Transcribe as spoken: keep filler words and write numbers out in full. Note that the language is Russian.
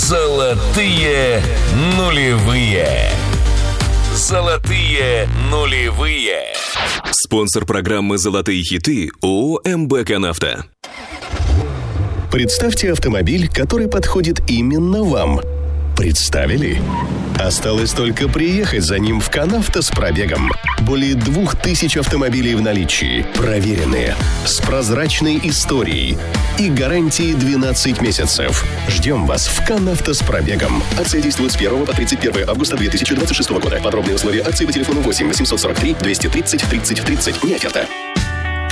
Золотые нулевые. Золотые нулевые. Спонсор программы «Золотые хиты» ООО «МБК Нафта». Представьте автомобиль, который подходит именно вам. Представили? Осталось только приехать за ним в Канавто с пробегом. Более двух тысяч автомобилей в наличии. Проверенные, с прозрачной историей и гарантией двенадцать месяцев. Ждем вас в Канавто с пробегом. Акция действует с первого по тридцать первое августа две тысячи двадцать шестого года. Подробные условия акции по телефону восемь восемьсот сорок три двести тридцать тридцать тридцать. Не оферта.